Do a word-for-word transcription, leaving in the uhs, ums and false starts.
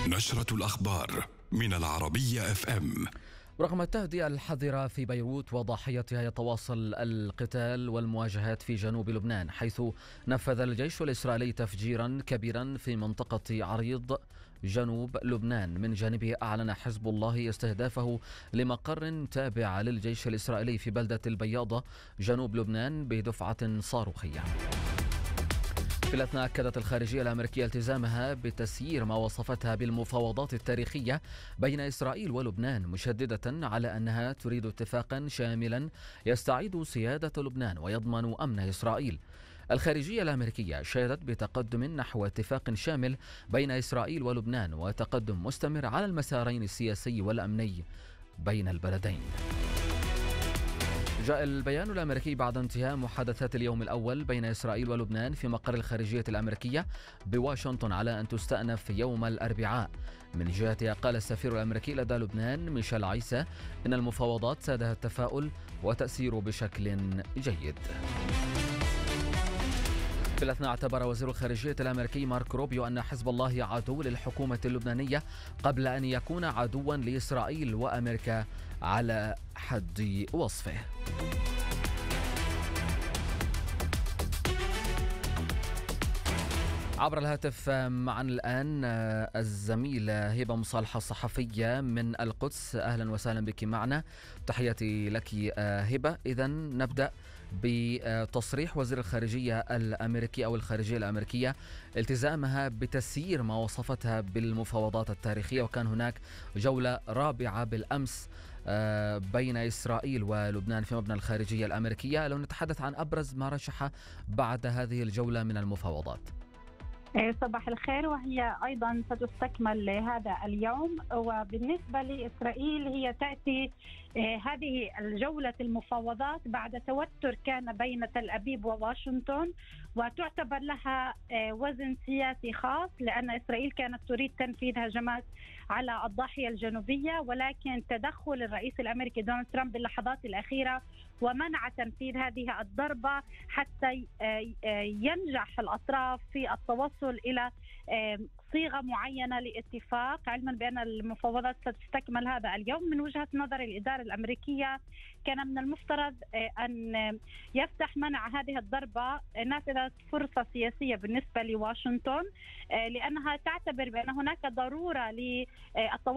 نشرة الأخبار من العربية اف ام. رغم التهدئة الحذرة في بيروت وضاحيتها، يتواصل القتال والمواجهات في جنوب لبنان، حيث نفذ الجيش الإسرائيلي تفجيرا كبيرا في منطقة عريض جنوب لبنان. من جانبه أعلن حزب الله استهدافه لمقر تابع للجيش الإسرائيلي في بلدة البياضة جنوب لبنان بدفعة صاروخية. في الأثناء أكدت الخارجية الأمريكية التزامها بتسيير ما وصفتها بالمفاوضات التاريخية بين إسرائيل ولبنان، مشددة على أنها تريد اتفاقا شاملا يستعيد سيادة لبنان ويضمن أمن إسرائيل. الخارجية الأمريكية شهدت بتقدم نحو اتفاق شامل بين إسرائيل ولبنان، وتقدم مستمر على المسارين السياسي والأمني بين البلدين. جاء البيان الأمريكي بعد انتهاء محادثات اليوم الأول بين إسرائيل ولبنان في مقر الخارجية الأمريكية بواشنطن على أن تستأنف يوم الأربعاء. من جهتها قال السفير الأمريكي لدى لبنان ميشيل عيسى إن المفاوضات سادها التفاؤل وتأسير بشكل جيد. في الأثناء اعتبر وزير الخارجية الأمريكي مارك روبيو أن حزب الله عدو للحكومة اللبنانية قبل أن يكون عدوا لإسرائيل وأمريكا على حد وصفه. عبر الهاتف معنا الآن الزميلة هبة مصالحة الصحفية من القدس. أهلا وسهلا بك معنا، تحياتي لك هبة. إذن نبدأ بتصريح وزير الخارجية الأمريكي أو الخارجية الأمريكية التزامها بتسيير ما وصفتها بالمفاوضات التاريخية، وكان هناك جولة رابعة بالأمس بين إسرائيل ولبنان في مبنى الخارجية الأمريكية. لو نتحدث عن أبرز ما رشح بعد هذه الجولة من المفاوضات. صباح الخير. وهي أيضا ستستكمل هذا اليوم. وبالنسبة لإسرائيل هي تأتي هذه الجولة المفاوضات بعد توتر كان بين تل أبيب وواشنطن، وتعتبر لها وزن سياسي خاص، لأن إسرائيل كانت تريد تنفيذ هجمات على الضاحية الجنوبية، ولكن تدخل الرئيس الأمريكي دونالد ترامب باللحظات الأخيرة ومنع تنفيذ هذه الضربة حتى ينجح الأطراف في التوصل إلى صيغة معينة لاتفاق، علما بأن المفاوضات ستستكمل هذا اليوم. من وجهة نظر الإدارة الأمريكية كان من المفترض أن يفتح منع هذه الضربة نافذة فرصة سياسية بالنسبة لواشنطن، لأنها تعتبر بأن هناك ضرورة للتوصل